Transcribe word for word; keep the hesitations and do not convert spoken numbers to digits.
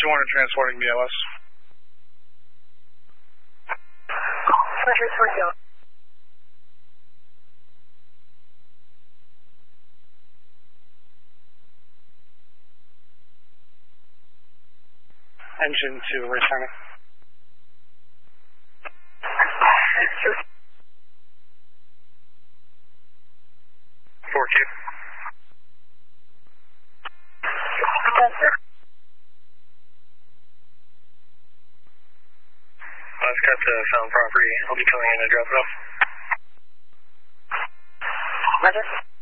two hundred transporting B L S. Pleasure, Scorpio. Engine two, returning. Four Q. I've got the found property. I'll be coming in to drop it off. Roger.